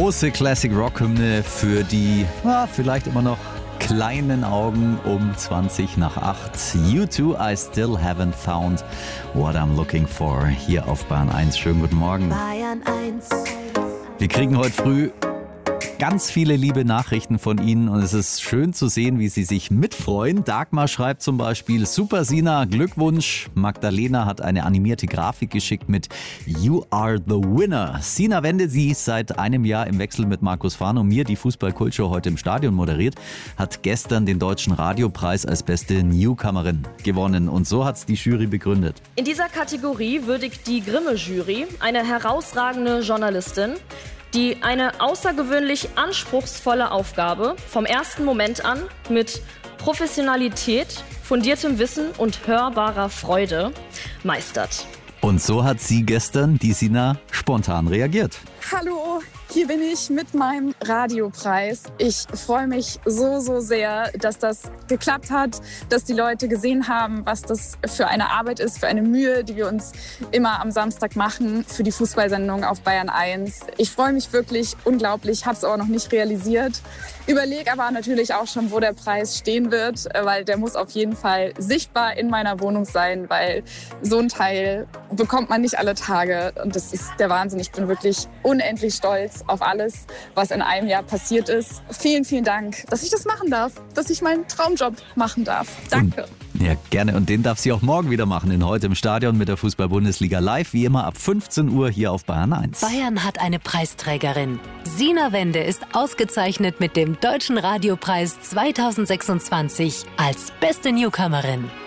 große Classic-Rock-Hymne für die vielleicht immer noch kleinen Augen um 20 nach 8. U2, I still haven't found what I'm looking for. Hier auf Bayern 1. Schönen guten Morgen. Bayern 1. Wir kriegen heute früh ganz viele liebe Nachrichten von Ihnen und es ist schön zu sehen, wie Sie sich mitfreuen. Dagmar schreibt zum Beispiel: Super Sina, Glückwunsch. Magdalena hat eine animierte Grafik geschickt mit You are the winner. Sina Wende, sie ist seit einem Jahr im Wechsel mit Markus Fahn und mir die Fußball-Kultshow heute im Stadion moderiert, hat gestern den Deutschen Radiopreis als beste Newcomerin gewonnen und so hat es die Jury begründet. In dieser Kategorie würdigt die Grimme-Jury eine herausragende Journalistin, die eine außergewöhnlich anspruchsvolle Aufgabe vom ersten Moment an mit Professionalität, fundiertem Wissen und hörbarer Freude meistert. Und so hat sie gestern, die Sina, spontan reagiert. Hallo, hier bin ich mit meinem Radiopreis. Ich freue mich so sehr, dass das geklappt hat, dass die Leute gesehen haben, was das für eine Arbeit ist, für eine Mühe, die wir uns immer am Samstag machen für die Fußballsendung auf Bayern 1. Ich freue mich wirklich unglaublich, habe es aber noch nicht realisiert. Überlege aber natürlich auch schon, wo der Preis stehen wird, weil der muss auf jeden Fall sichtbar in meiner Wohnung sein, weil so ein Teil bekommt man nicht alle Tage und das ist der Wahnsinn. Ich bin wirklich unendlich stolz auf alles, was in einem Jahr passiert ist. Vielen, vielen Dank, dass ich das machen darf, dass ich meinen Traumjob machen darf. Danke. Ja, gerne. Und den darf sie auch morgen wieder machen, in Heute im Stadion mit der Fußball-Bundesliga live, wie immer ab 15 Uhr hier auf Bayern 1. Bayern hat eine Preisträgerin. Sina Wende ist ausgezeichnet mit dem Deutschen Radiopreis 2026 als beste Newcomerin.